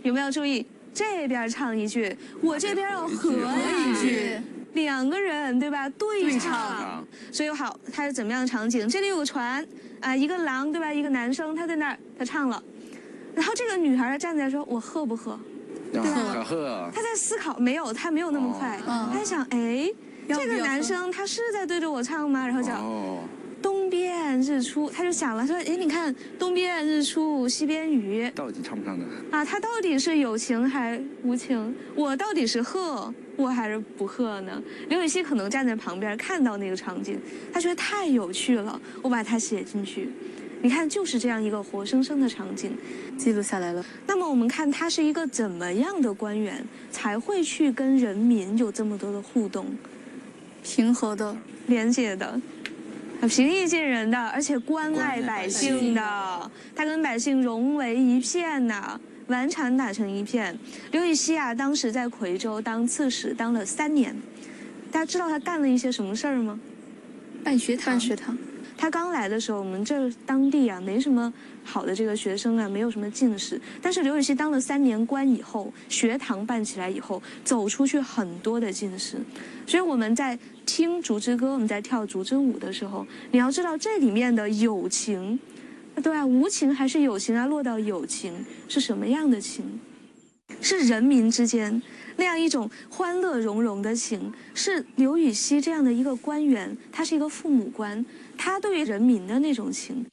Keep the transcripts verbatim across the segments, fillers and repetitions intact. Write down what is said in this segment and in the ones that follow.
有没有注意？这边唱一句，我这边要合一句，两个人对吧？对唱。所以好，它是怎么样的场景？这里有个船啊，一个狼对吧？一个男生他在那儿，他唱了，然后这个女孩站在说，我喝不喝？对吧？ 喝。 他在思考，没有，他没有那么快，他在想，哎，这个男生他是在对着我唱吗？然后讲。东边日出，他就想了说，哎，你看东边日出西边雨， 到底唱不唱的啊？他到底是有情还无情？我到底是喝我还是不喝呢？刘禹锡可能站在旁边看到那个场景，他觉得太有趣了，我把它写进去。你看，就是这样一个活生生的场景， 记录下来了。 那么我们看他是一个怎么样的官员，才会去跟人民有这么多的互动？ 平和的、 廉洁的。平易近人的，而且关爱百姓的，他跟百姓融为一片呐，顽缠打成一片。刘禹锡啊，当时在夔州当刺史，当了三年。大家知道他干了一些什么事儿吗？ 办学堂。办学堂。 他刚来的时候，我们这当地啊没什么好的这个学生啊，没有什么进士。但是刘禹锡当了三年官以后，学堂办起来以后，走出去很多的进士。所以我们在听《竹枝歌》，我们在跳《竹枝舞》的时候，你要知道这里面的友情，对啊，无情还是有情啊？落到友情是什么样的情？是人民之间那样一种欢乐融融的情，是刘禹锡这样的一个官员，他是一个父母官，他对于人民的那种情。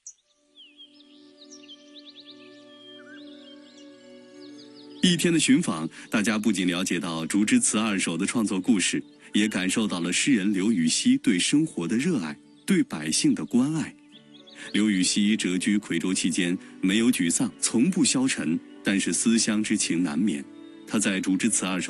一天的寻访，大家不仅了解到竹枝词二首的创作故事，也感受到了诗人刘禹锡对生活的热爱，对百姓的关爱。刘禹锡谪居夔州期间，没有沮丧，从不消沉，但是思乡之情难免。他在竹枝词二首